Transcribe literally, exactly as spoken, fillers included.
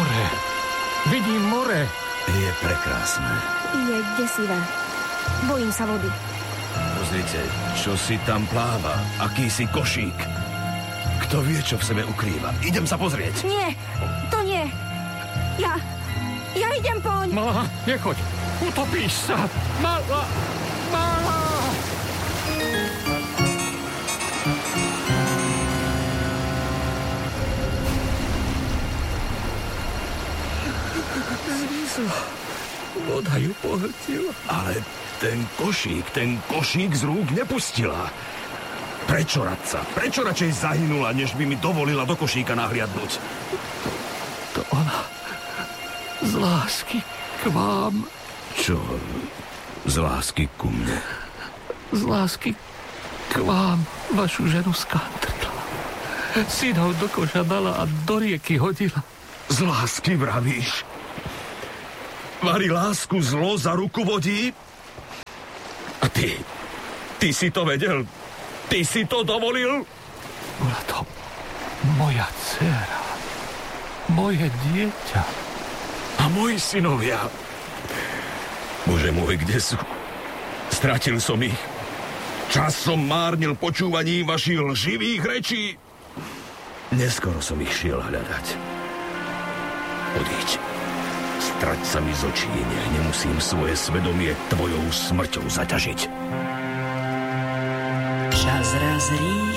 More. Vidím more. Je prekrásne. Je desivé. Bojím sa vody. Pozrite, čo si tam pláva. Akýsi košík. Kto vie, čo v sebe ukrýva? Idem sa pozrieť. Nie, to nie. Ja, ja idem poň. Malá, nechoď. Utopíš sa. Malá, malá. Zmizla. Voda ju pohltila. Ale ten košík, ten košík z rúk nepustila. Prečo, radca? Prečo radšej zahynula, než by mi dovolila do košíka nahliadnúť? To ona z lásky k vám. Čo? Z lásky ku mne? Z lásky k vám vašu ženu skantrila. Synov do koša dala a do rieky hodila. Z lásky vravíš? Vari lásku zlo za ruku vodí? A ty, ty si to vedel? Ty si to dovolil? Bola to moja dcera. Moje dieťa. A moji synovia? Bože môj, kde sú? Stratil som ich. Čas som márnil počúvaním vašich lživých rečí. Neskoro som ich šiel hľadať. Odíď. Strať sa mi z očí, nech nemusím svoje svedomie tvojou smrťou zaťažiť. Čas raz rýchlo